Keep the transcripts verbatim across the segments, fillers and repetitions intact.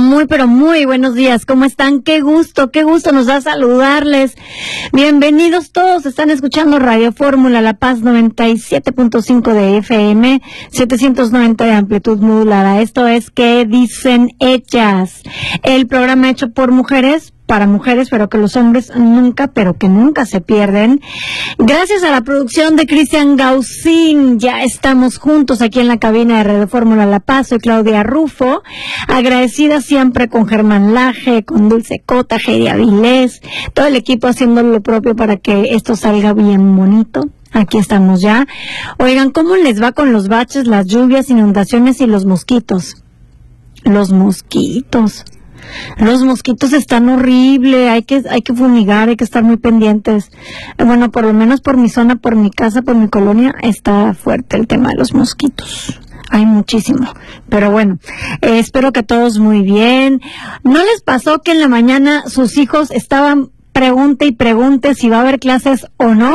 Muy, pero muy buenos días. ¿Cómo están? Qué gusto, qué gusto nos da saludarles. Bienvenidos todos. Están escuchando Radio Fórmula La Paz noventa y siete punto cinco de F M, setecientos noventa de amplitud modulada. Esto es ¿Qué dicen ellas? El programa hecho por mujeres, para mujeres, pero que los hombres nunca, pero que nunca se pierden. Gracias a la producción de Cristian Gaucín, ya estamos juntos aquí en la cabina de Radio Fórmula La Paz. Soy Claudia Rufo, agradecida siempre con Germán Laje, con Dulce Cota, Heidi Avilés, todo el equipo haciendo lo propio para que esto salga bien bonito. Aquí estamos ya. Oigan, ¿cómo les va con los baches, las lluvias, inundaciones y los mosquitos? Los mosquitos. Los mosquitos están horribles, hay que hay que fumigar, hay que estar muy pendientes. Bueno, por lo menos por mi zona, por mi casa, por mi colonia, está fuerte el tema de los mosquitos. Hay muchísimo. Pero bueno, eh, espero que todos muy bien. ¿No les pasó que en la mañana sus hijos estaban pregunte y pregunte si va a haber clases o no?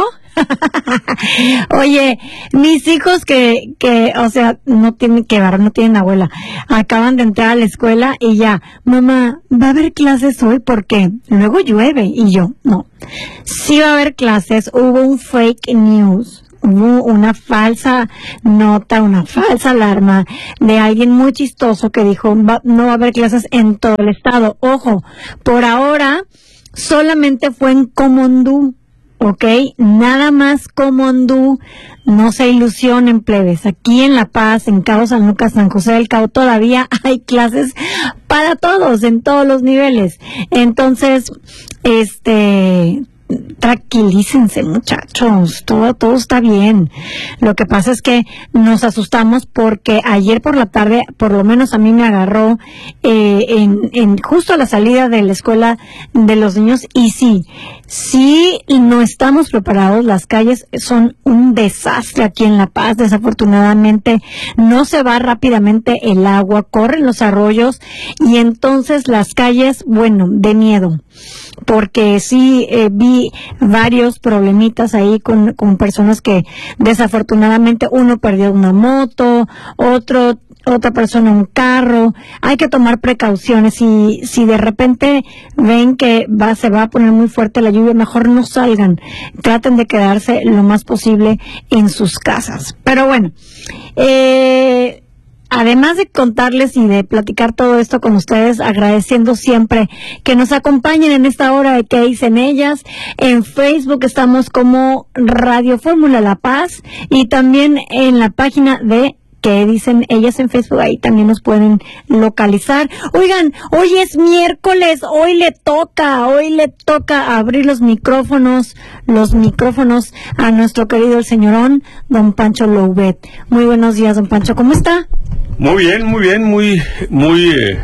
Oye, mis hijos que, que, o sea, no tienen que ver, no tienen abuela, acaban de entrar a la escuela y ya, mamá, ¿va a haber clases hoy? Porque luego llueve. Y yo, no, sí va a haber clases. Hubo un fake news, hubo una falsa nota, una falsa alarma de alguien muy chistoso que dijo, va, no va a haber clases en todo el estado. Ojo, por ahora solamente fue en Comondú. Ok, nada más Comondú, no se ilusionen, plebes. Aquí en La Paz, en Cabo San Lucas, San José del Cabo, todavía hay clases para todos, en todos los niveles. Entonces, este... tranquilícense, muchachos, todo todo está bien. Lo que pasa es que nos asustamos porque ayer por la tarde, por lo menos a mí me agarró eh, en, en justo a la salida de la escuela de los niños, y sí, sí no estamos preparados. Las calles son un desastre aquí en La Paz. Desafortunadamente no se va rápidamente el agua, corren los arroyos y entonces las calles, bueno, de miedo. Porque sí eh, vi varios problemitas ahí con, con personas que desafortunadamente uno perdió una moto, otro otra persona un carro. Hay que tomar precauciones y si de repente ven que va se va a poner muy fuerte la lluvia, mejor no salgan, traten de quedarse lo más posible en sus casas. Pero bueno, eh además de contarles y de platicar todo esto con ustedes, agradeciendo siempre que nos acompañen en esta hora de ¿Qué dicen ellas? En Facebook estamos como Radio Fórmula La Paz y también en la página de ¿Qué dicen ellas? En Facebook, ahí también nos pueden localizar. Oigan, hoy es miércoles, hoy le toca, hoy le toca abrir los micrófonos, los micrófonos a nuestro querido el señorón, don Pancho Louvet. Muy buenos días, don Pancho, ¿cómo está? Muy bien, muy bien, muy, muy eh,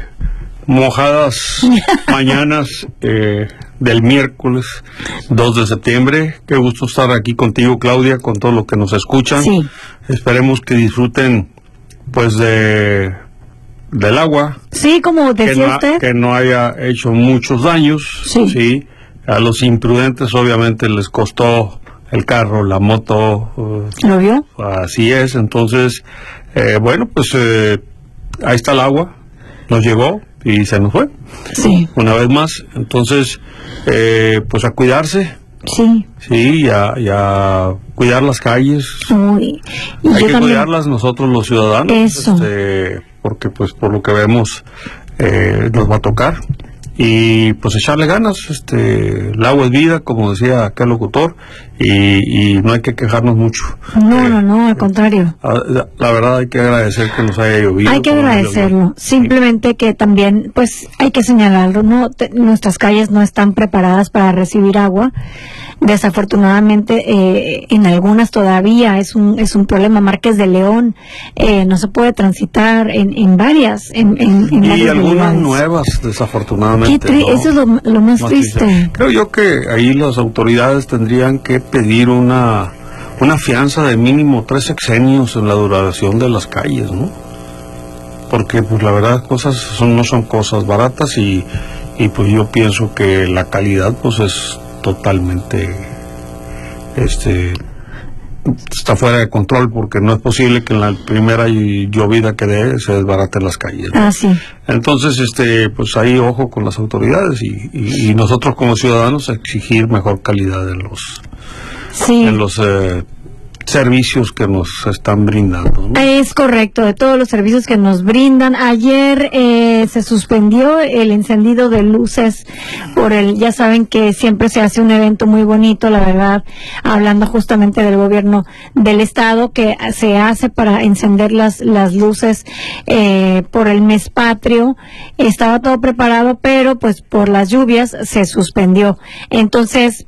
mojadas mañanas eh, del miércoles dos de septiembre. Qué gusto estar aquí contigo, Claudia, con todos los que nos escuchan. Sí. Esperemos que disfruten, pues, de del agua. Sí, como decía que no, usted. Que no haya hecho muchos daños. Sí. Sí. A los imprudentes, obviamente, les costó el carro, la moto. Uh, ¿Lo vio? Así es, entonces... Eh, bueno, pues eh, ahí está el agua, nos llegó y se nos fue. Sí. Una vez más, entonces, eh, pues a cuidarse. Sí. Sí, y a, y a cuidar las calles. Uy, y Hay yo que también... cuidarlas nosotros los ciudadanos. Eso. Este, porque pues por lo que vemos eh, nos va a tocar. Y pues echarle ganas, este, el agua es vida, como decía aquel locutor, y, y no hay que quejarnos mucho. No, eh, no, no, al contrario. La, la verdad hay que agradecer que nos haya llovido. Hay que agradecerlo, simplemente que también, pues, hay que señalarlo, ¿no? Te, nuestras calles no están preparadas para recibir agua. Desafortunadamente, eh, en algunas todavía es un es un problema. Márquez de León, eh, no se puede transitar en, en varias, en, en, en y varias algunas unidades. Nuevas, desafortunadamente. Qué tri- ¿no? Eso es lo, lo más, más triste. triste. Creo yo que ahí las autoridades tendrían que pedir una una fianza de mínimo tres sexenios en la duración de las calles, ¿no? Porque pues la verdad cosas son, no son cosas baratas y, y pues yo pienso que la calidad pues es totalmente este está fuera de control, porque no es posible que en la primera llovida que dé se desbaraten las calles, ¿no? Ah, sí. Entonces, este, pues ahí ojo con las autoridades y, y, y nosotros como ciudadanos exigir mejor calidad en los, sí. en los eh, servicios que nos están brindando, ¿no? Es correcto, de todos los servicios que nos brindan. Ayer eh, se suspendió el encendido de luces por el, ya saben que siempre se hace un evento muy bonito, la verdad, hablando justamente del gobierno del estado, que se hace para encender las, las luces eh, por el mes patrio. Estaba todo preparado, pero pues por las lluvias se suspendió. Entonces,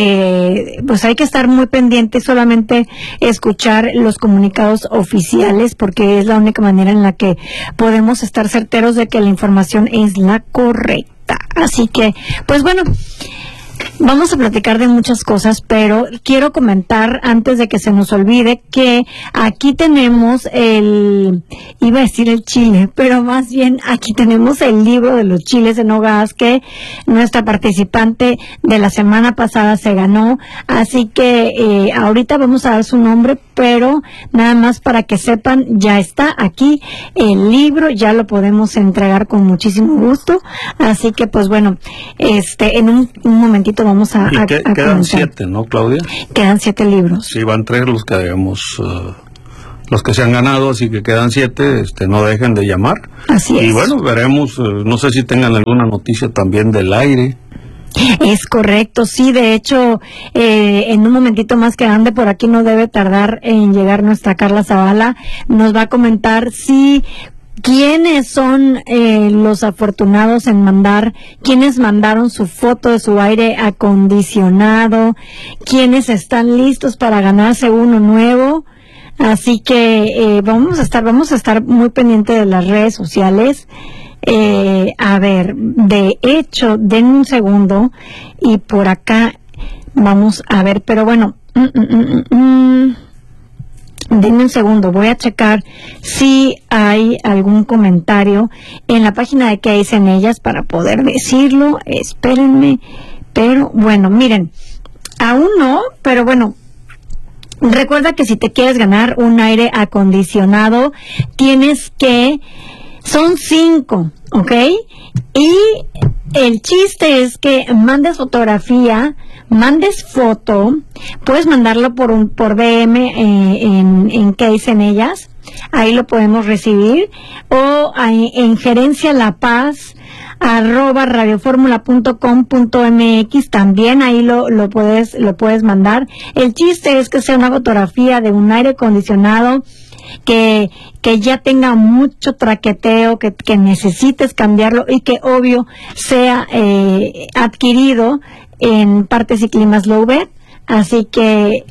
Eh, pues hay que estar muy pendiente, solamente escuchar los comunicados oficiales, porque es la única manera en la que podemos estar certeros de que la información es la correcta. Así que, pues bueno, vamos a platicar de muchas cosas, pero quiero comentar antes de que se nos olvide que aquí tenemos el, iba a decir el chile, pero más bien aquí tenemos el libro de los chiles en nogada que nuestra participante de la semana pasada se ganó, así que eh, ahorita vamos a dar su nombre, pero nada más para que sepan, ya está aquí el libro, ya lo podemos entregar con muchísimo gusto, así que pues bueno, este en un, un momentito vamos a, y a, que, a quedan comentar. siete, ¿no, Claudia? Quedan siete libros. Sí, van tres los que habíamos, uh, los que se han ganado, así que quedan siete, este, no dejen de llamar. Así es. Y bueno, veremos, uh, no sé si tengan alguna noticia también del aire. Es correcto, sí, de hecho, eh, en un momentito más que ande por aquí, no debe tardar en llegar nuestra Carla Zavala, nos va a comentar si quiénes son eh, los afortunados en mandar, quiénes mandaron su foto de su aire acondicionado, quiénes están listos para ganarse uno nuevo. Así que eh, vamos a estar, vamos a estar muy pendientes de las redes sociales. Eh, a ver, de hecho, denme un segundo y por acá vamos a ver, pero bueno, mm, mm, mm, mm, denme un segundo, voy a checar si hay algún comentario en la página de qué dicen ellas para poder decirlo. Espérenme, pero bueno, miren, aún no, pero bueno, recuerda que si te quieres ganar un aire acondicionado, tienes que, son cinco, ¿ok? Y el chiste es que mandes fotografía, mandes foto, puedes mandarlo por un por D M eh, en, en qué dicen ellas, ahí lo podemos recibir, o ahí, en gerencia La Paz arroba radioformula punto com punto m x, también ahí lo, lo puedes lo puedes mandar. El chiste es que sea una fotografía de un aire acondicionado que que ya tenga mucho traqueteo, que, que necesites cambiarlo y que obvio sea eh, adquirido en Partes y Climas Lowbet. Así que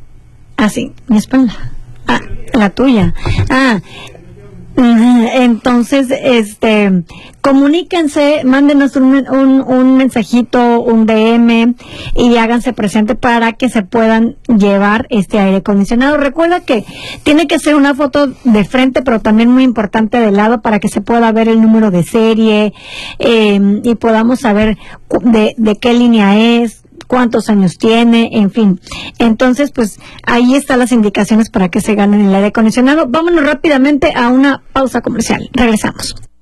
así, mi espalda, ah, la tuya, ah entonces, este, comuníquense, mándenos un, un, un mensajito, un D M y háganse presente para que se puedan llevar este aire acondicionado. Recuerda que tiene que ser una foto de frente, pero también muy importante de lado para que se pueda ver el número de serie eh, y podamos saber de, de qué línea es, cuántos años tiene, en fin. Entonces, pues, ahí están las indicaciones para que se ganen el aire acondicionado. Vámonos rápidamente a una pausa comercial. Regresamos.